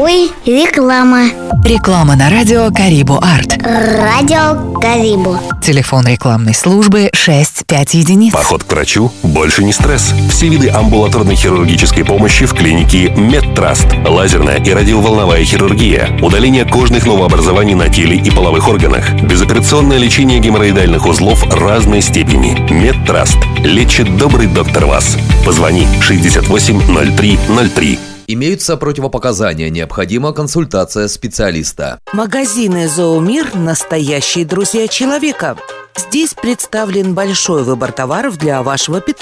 Ой, реклама. Реклама на радио Карибу Арт. Радио Карибу. Телефон рекламной службы 65 единиц. Поход к врачу больше не стресс. Все виды амбулаторной хирургической помощи в клинике Медтраст. Лазерная и радиоволновая хирургия. Удаление кожных новообразований на теле и половых органах. Безоперационное лечение геморроидальных узлов разной степени. Медтраст. Лечит добрый доктор вас. Позвони 680303. Имеются противопоказания, необходима консультация специалиста. Магазины «Зоомир» – настоящие друзья человека. Здесь представлен большой выбор товаров для вашего питомца.